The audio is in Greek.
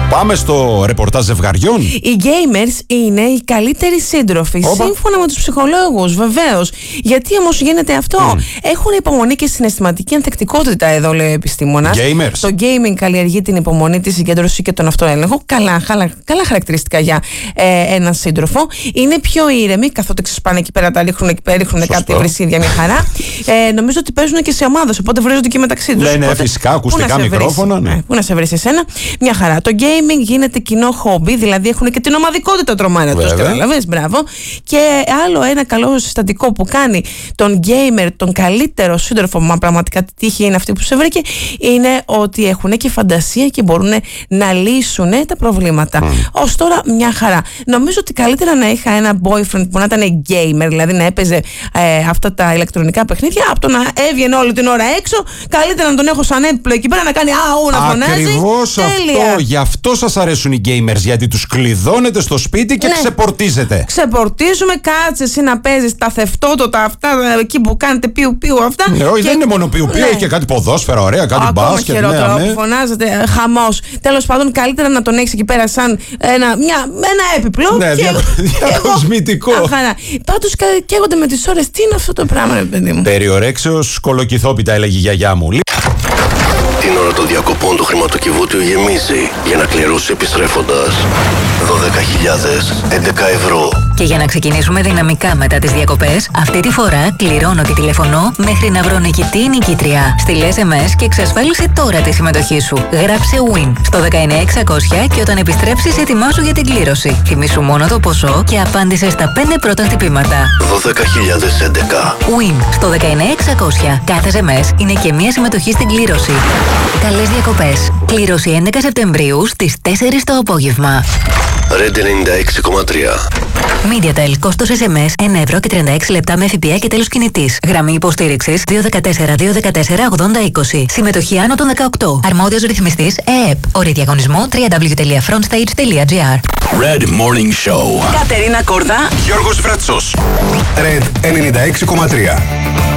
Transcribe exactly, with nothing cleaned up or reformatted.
Πάμε στο ρεπορτάζ ζευγαριών. Οι gamers είναι οι καλύτεροι σύντροφοι. Όπα. Σύμφωνα με τους ψυχολόγους, βεβαίως. Γιατί όμως γίνεται αυτό? Mm. Έχουν υπομονή και συναισθηματική ανθεκτικότητα, εδώ λέει ο επιστήμονας. Gamers. Το gaming καλλιεργεί την υπομονή, τη συγκέντρωση και τον αυτοέλεγχο. Καλά, καλά, καλά χαρακτηριστικά για ε, έναν σύντροφο. Είναι πιο ήρεμοι, καθότι ξεσπάνε εκεί πέρα, τα ρίχνουν εκεί πέρα, ρίχνουν κάτι βρυσίδια, μια χαρά. Ε, νομίζω ότι παίζουν και σε ομάδες, οπότε βρίζονται και μεταξύ τους. Ναι, ναι, φυσικά, ακουστικά μικρόφωνα. Ναι. Πού να σε βρει εσένα, μια χαρά. Το gaming γίνεται κοινό χόμπι, δηλαδή έχουν και την ομαδικότητα τρομάρα τους. Καταλαβαίνεις, μπράβο. Και άλλο ένα καλό συστατικό που κάνει τον gamer τον καλύτερο σύντροφο, μα πραγματικά τι τύχη είναι αυτή που σε βρήκε, είναι ότι έχουν και φαντασία και μπορούν να λύσουν τα προβλήματα. Mm. Ως τώρα, μια χαρά. Νομίζω ότι καλύτερα να είχα ένα boyfriend που να ήταν gamer, δηλαδή να έπαιζε ε, αυτά τα ηλεκτρονικά παιχνίδια, από το να έβγαινε όλη την ώρα έξω. Καλύτερα να τον έχω σαν έπιπλο εκεί πέρα να κάνει αού, να φωνάζει. Ακριβώς αυτό. Γι' αυτό σας αρέσουν οι gamers, γιατί τους κλειδώνετε στο σπίτι και ναι. ξεπορτίζετε. Ξεπορτίζουμε, κάτσε εσύ να παίζεις τα θευτότοτα αυτά εκεί που κάνετε πιου πιου αυτά. Ναι, όχι, δεν είναι μόνο πιου πιου, ναι. έχει και κάτι ποδόσφαιρα, ωραία, κάτι μπάσκετ. Ακόμα χειρότερο, ναι, ναι. που φωνάζετε, χαμός. Τέλος πάντων, καλύτερα να τον έχεις εκεί πέρα σαν ένα, μια, ένα έπιπλο. Ναι, και διακοσμητικό. Πάντως καίγονται με τις ώρες. Τι είναι αυτό το πράγμα, ρε παιδί μου? Περιορέξεως κολοκυθόπιτα, έλεγε η γιαγιά μου. Την ώρα των διακοπών του χρηματοκιβώτιου γεμίζει για να κληρώσει επιστρέφοντας δώδεκα χιλιάδες έντεκα ευρώ. Και για να ξεκινήσουμε δυναμικά μετά τις διακοπές, αυτή τη φορά κληρώνω και τηλεφωνώ μέχρι να βρω νικητή ή νικήτρια. Στείλε ες εμ ες και εξασφάλισε τώρα τη συμμετοχή σου. Γράψε WIN στο δεκαεννιά εξακόσια και όταν επιστρέψεις ετοιμάσου για την κλήρωση. Θυμήσου μόνο το ποσό και απάντησε στα πέντε πρώτα χτυπήματα. δώδεκα χιλιάδες έντεκα. WIN στο δεκαεννιά εξακόσια. Κάθε ες εμ ες είναι και μία συμμετοχή στην κλήρωση. Καλές διακοπές. Κλήρωση έντεκα Σεπτεμβρίου στις τέσσερις το απόγευμα. Red ενενήντα έξι κόμμα τρία. MediaTel, κόστος ες εμ ες ένα ευρώ και τριάντα έξι λεπτά με ΦΠΑ και τέλος κινητής. Γραμμή υποστήριξης δύο ένα τέσσερα δύο ένα τέσσερα ογδόντα είκοσι. Συμμετοχή άνω των δεκαοκτώ. Αρμόδιος ρυθμιστής ΕΕΠ. Όροι διαγωνισμού double-u double-u double-u τελεία frontstage τελεία gr. Red Morning Show. Κατερίνα Κορδά, Γιώργος Βρέτσος. Red ενενήντα έξι κόμμα τρία.